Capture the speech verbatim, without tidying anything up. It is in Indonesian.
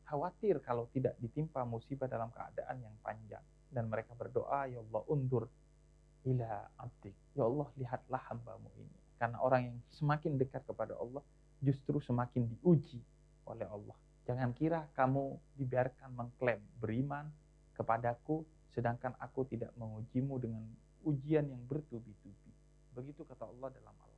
khawatir kalau tidak ditimpa musibah dalam keadaan yang panjang. Dan mereka berdoa, ya Allah undur ila abdik, ya Allah lihatlah hambamu ini. Karena orang yang semakin dekat kepada Allah justru semakin diuji oleh Allah. Jangan kira kamu dibiarkan mengklaim beriman kepadaku sedangkan aku tidak mengujimu dengan ujian yang bertubi-tubi. Begitu kata Allah dalam Al-Quran.